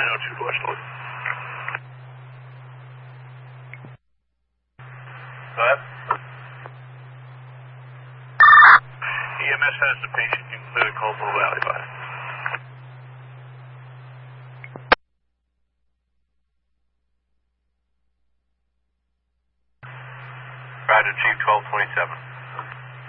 902 Westwood. Go ahead. EMS has the patient. You can clear the Caldwell Valley by. Roger, Chief 1227.